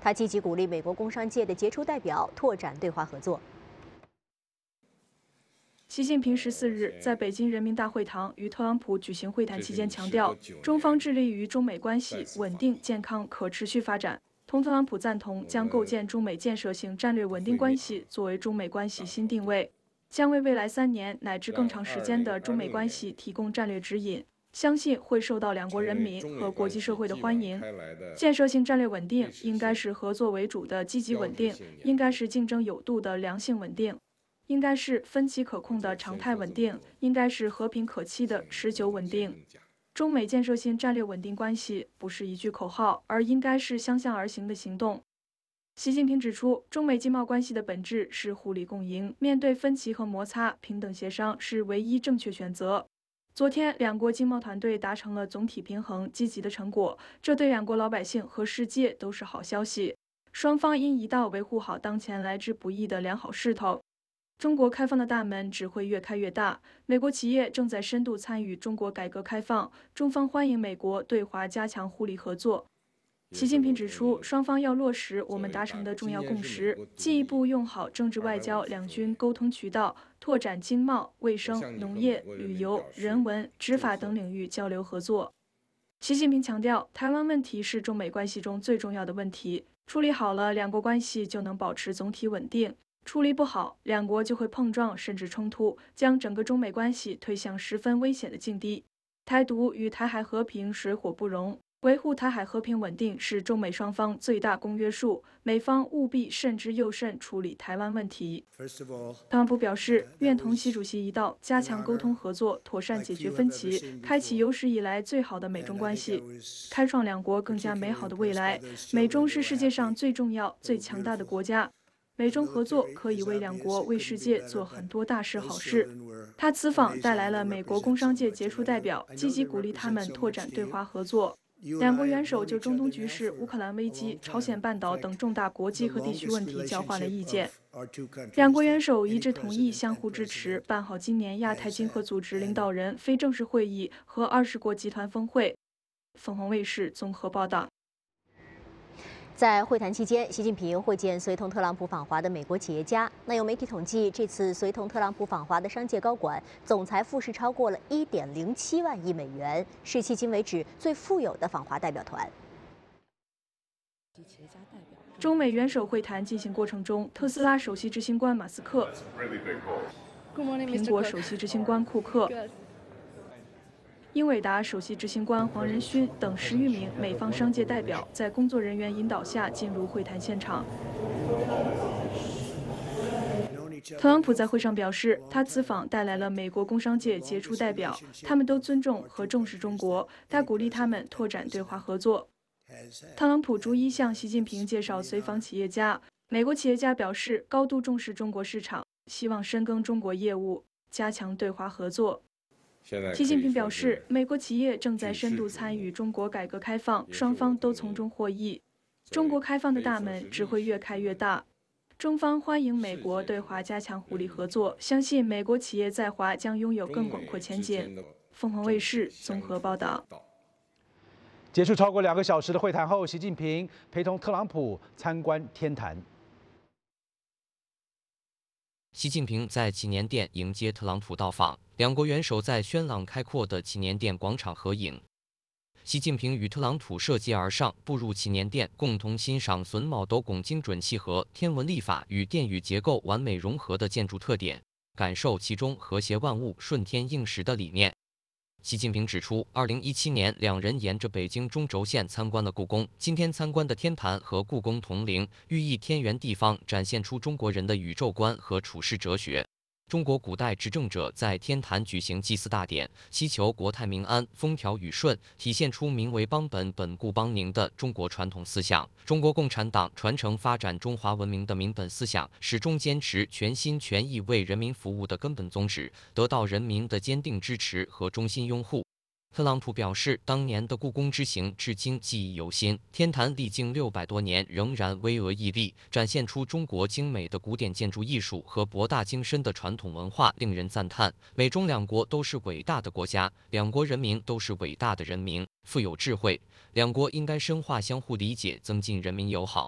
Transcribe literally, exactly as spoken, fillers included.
他积极鼓励美国工商界的杰出代表拓展对华合作。 习近平十四日在北京人民大会堂与特朗普举行会谈期间强调，中方致力于中美关系稳定、健康、可持续发展。同特朗普赞同将构建中美建设性战略稳定关系作为中美关系新定位，将为未来三年乃至更长时间的中美关系提供战略指引。相信会受到两国人民和国际社会的欢迎。建设性战略稳定应该是合作为主的积极稳定，应该是竞争有度的良性稳定。 应该是分歧可控的常态稳定，应该是和平可期的持久稳定。中美建设性战略稳定关系不是一句口号，而应该是相向而行的行动。习近平指出，中美经贸关系的本质是互利共赢，面对分歧和摩擦，平等协商是唯一正确选择。昨天，两国经贸团队达成了总体平衡，积极的成果，这对两国老百姓和世界都是好消息。双方应一道维护好当前来之不易的良好势头。 中国开放的大门只会越开越大。美国企业正在深度参与中国改革开放，中方欢迎美国对华加强互利合作。习近平指出，双方要落实我们达成的重要共识，进一步用好政治外交两军沟通渠道，拓展经贸、卫生、农业、旅游、人文、执法等领域交流合作。习近平强调，台湾问题是中美关系中最重要的问题，处理好了，两国关系就能保持总体稳定。 处理不好，两国就会碰撞甚至冲突，将整个中美关系推向十分危险的境地。台独与台海和平水火不容，维护台海和平稳定是中美双方最大公约数，美方务必慎之又慎处理台湾问题。特朗普表示，愿同习主席一道加强沟通合作，妥善解决分歧，开启有史以来最好的美中关系，开创两国更加美好的未来。美中是世界上最重要、最强大的国家。 美中合作可以为两国、为世界做很多大事好事。他此访带来了美国工商界杰出代表，积极鼓励他们拓展对华合作。两国元首就中东局势、乌克兰危机、朝鲜半岛等重大国际和地区问题交换了意见。两国元首一致同意相互支持，办好今年亚太经合组织领导人非正式会议和二十国集团峰会。凤凰卫视综合报道。 在会谈期间，习近平会见随同特朗普访华的美国企业家。那有媒体统计，这次随同特朗普访华的商界高管总财富是超过了一点零七万亿美元，是迄今为止最富有的访华代表团。 中美元首会谈进行过程中，特斯拉首席执行官马斯克、苹果首席执行官库克。 英伟达首席执行官黄仁勋等十余名美方商界代表在工作人员引导下进入会谈现场。特朗普在会上表示，他此访带来了美国工商界杰出代表，他们都尊重和重视中国，他鼓励他们拓展对华合作。特朗普逐一向习近平介绍随访企业家，美国企业家表示高度重视中国市场，希望深耕中国业务，加强对华合作。 习近平表示，美国企业正在深度参与中国改革开放，双方都从中获益。中国开放的大门只会越开越大。中方欢迎美国对华加强互利合作，相信美国企业在华将拥有更广阔前景。凤凰卫视综合报道。 结束超过两个小时的会谈后，习近平陪同特朗普参观天坛。 习近平在祈年殿迎接特朗普到访，两国元首在轩朗开阔的祈年殿广场合影。习近平与特朗普涉阶而上，步入祈年殿，共同欣赏榫卯斗拱精准契合、天文历法与殿宇结构完美融合的建筑特点，感受其中和谐万物、顺天应时的理念。 习近平指出，二零一七年两人沿着北京中轴线参观了故宫，今天参观的天坛和故宫同龄，寓意天圆地方，展现出中国人的宇宙观和处世哲学。中国古代执政者在天坛举行祭祀大典，祈求国泰民安、风调雨顺，体现出民为邦本、本固邦宁的中国传统思想。中国共产党传承发展中华文明的民本思想，始终坚持全心全意为人民服务的根本宗旨，得到人民的坚定支持和衷心拥护。 特朗普表示，当年的故宫之行至今记忆犹新。天坛历经六百多年，仍然巍峨屹立，展现出中国精美的古典建筑艺术和博大精深的传统文化，令人赞叹。美中两国都是伟大的国家，两国人民都是伟大的人民，富有智慧。两国应该深化相互理解，增进人民友好。